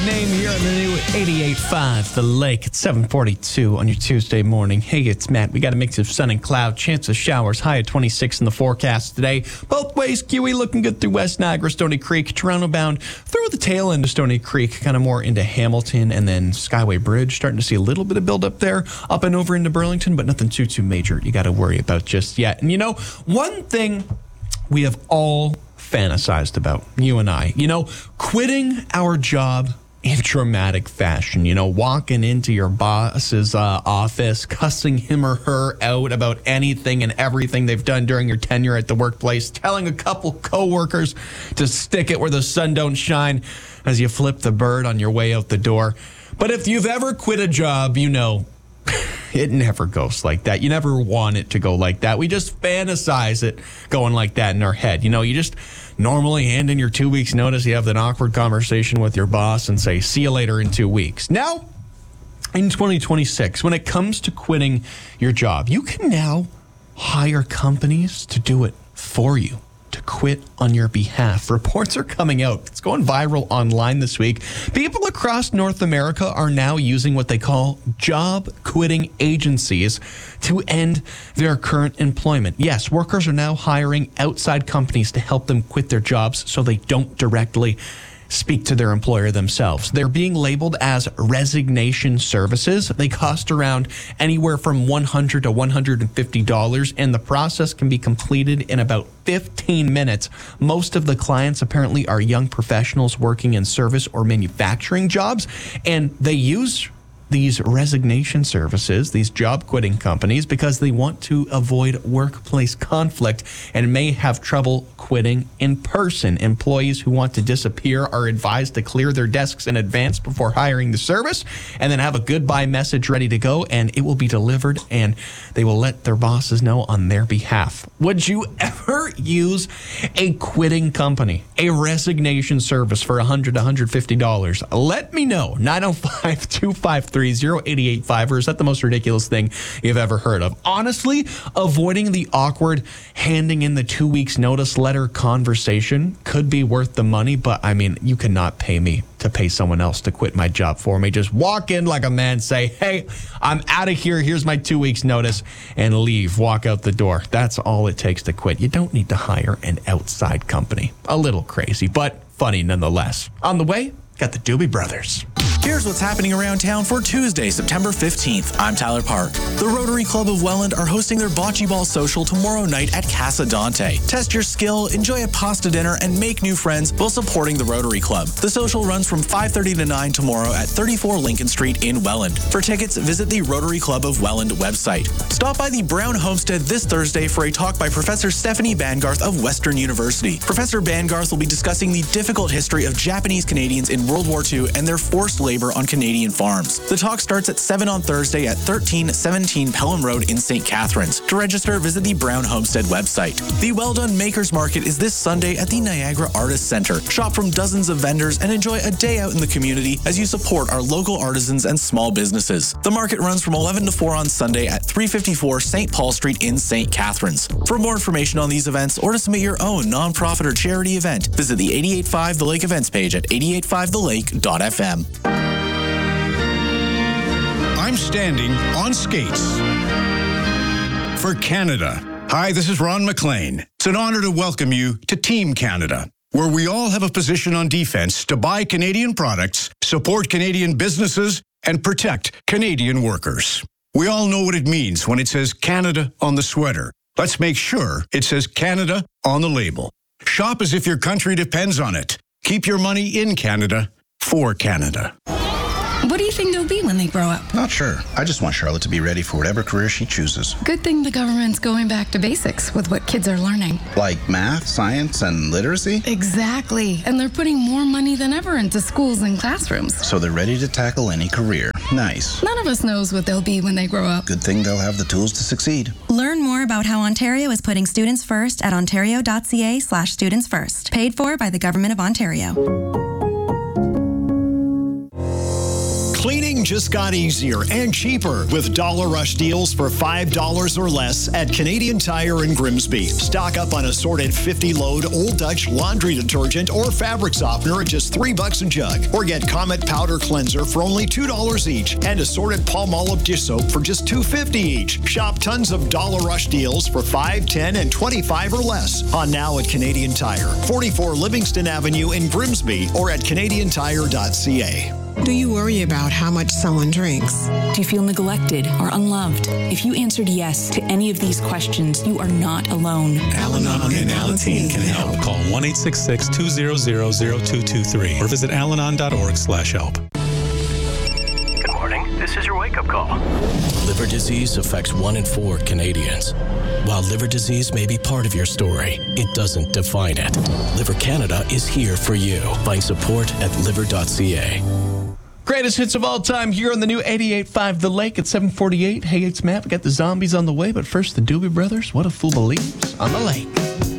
name here on the new 88.5 The Lake. It's 7:42 on your Tuesday morning. Hey, it's Matt. We got a mix of sun and cloud, chance of showers, high of 26 in the forecast today. Both ways, QE looking good through West Niagara, Stoney Creek, Toronto bound through the tail end of Stoney Creek, kind of more into Hamilton, and then Skyway Bridge. Starting to see a little bit of buildup there, up and over into Burlington, but nothing too major you got to worry about just yet. And you know, one thing we have all fantasized about, you and I, quitting our job in dramatic fashion, walking into your boss's office, cussing him or her out about anything and everything they've done during your tenure at the workplace, telling a couple coworkers to stick it where the sun don't shine as you flip the bird on your way out the door. But if you've ever quit a job, it never goes like that. You never want it to go like that. We just fantasize it going like that in our head. You just normally hand in your 2 weeks notice. You have an awkward conversation with your boss and say, see you later in 2 weeks. Now, in 2026, when it comes to quitting your job, you can now hire companies to do it for you, to quit on your behalf. Reports are coming out. It's going viral online this week. People across North America are now using what they call job quitting agencies to end their current employment. Yes, workers are now hiring outside companies to help them quit their jobs so they don't directly speak to their employer themselves. They're being labeled as resignation services. They cost around anywhere from $100 to $150, and the process can be completed in about 15 minutes. Most of the clients apparently are young professionals working in service or manufacturing jobs, and they use these resignation services, these job quitting companies, because they want to avoid workplace conflict and may have trouble quitting in person. Employees who want to disappear are advised to clear their desks in advance before hiring the service and then have a goodbye message ready to go, and it will be delivered and they will let their bosses know on their behalf. Would you ever use a quitting company, a resignation service for $100 to $150? Let me know. 905-253-0885, or is that the most ridiculous thing you've ever heard of? Honestly, avoiding the awkward handing in the 2 weeks notice letter conversation could be worth the money, but you cannot pay me to pay someone else to quit my job for me. Just walk in like a man, say, hey, I'm out of here. Here's my 2 weeks notice, and leave. Walk out the door. That's all it takes to quit. You don't need to hire an outside company. A little crazy, but funny nonetheless. On the way, got the Doobie Brothers. Here's what's happening around town for Tuesday, September 15th. I'm Tyler Park. The Rotary Club of Welland are hosting their Bocce Ball Social tomorrow night at Casa Dante. Test your skill, enjoy a pasta dinner, and make new friends while supporting the Rotary Club. The social runs from 5:30 to 9 tomorrow at 34 Lincoln Street in Welland. For tickets, visit the Rotary Club of Welland website. Stop by the Brown Homestead this Thursday for a talk by Professor Stephanie Bangarth of Western University. Professor Bangarth will be discussing the difficult history of Japanese Canadians in World War II and their forced labor on Canadian farms. The talk starts at 7 on Thursday at 1317 Pelham Road in St. Catharines. To register, visit the Brown Homestead website. The Well Done Makers Market is this Sunday at the Niagara Artists Centre. Shop from dozens of vendors and enjoy a day out in the community as you support our local artisans and small businesses. The market runs from 11 to 4 on Sunday at 354 St. Paul Street in St. Catharines. For more information on these events or to submit your own nonprofit or charity event, visit the 88.5 The Lake events page at 885thelake.fm. I'm standing on skates for Canada. Hi, this is Ron McLean. It's an honor to welcome you to Team Canada, where we all have a position on defense to buy Canadian products, support Canadian businesses, and protect Canadian workers. We all know what it means when it says Canada on the sweater. Let's make sure it says Canada on the label. Shop as if your country depends on it. Keep your money in Canada for Canada. What do you think they'll be when they grow up? Not sure. I just want Charlotte to be ready for whatever career she chooses. Good thing the government's going back to basics with what kids are learning. Like math, science, and literacy? Exactly. And they're putting more money than ever into schools and classrooms. So they're ready to tackle any career. Nice. None of us knows what they'll be when they grow up. Good thing they'll have the tools to succeed. Learn more about how Ontario is putting students first at ontario.ca/students first. Paid for by the Government of Ontario. Cleaning just got easier and cheaper with Dollar Rush deals for $5 or less at Canadian Tire in Grimsby. Stock up on assorted 50-load Old Dutch laundry detergent or fabric softener at just $3 a jug. Or get Comet Powder Cleanser for only $2 each and assorted Palmolive dish soap for just $2.50 each. Shop tons of Dollar Rush deals for $5, $10, and $25 or less on now at Canadian Tire, 44 Livingston Avenue in Grimsby, or at CanadianTire.ca. Do you worry about how much someone drinks? Do you feel neglected or unloved? If you answered yes to any of these questions, you are not alone. Al-Anon and Alateen can help. Call 1-866-200-0223 or visit alanon.org/help. Good morning. This is your wake-up call. Liver disease affects 1 in 4 Canadians. While liver disease may be part of your story, it doesn't define it. Liver Canada is here for you. Find support at liver.ca. Greatest hits of all time here on the new 88.5 The Lake at 748. Hey, it's Matt. We got the zombies on the way, but first the Doobie Brothers. What a Fool Believes on the Lake.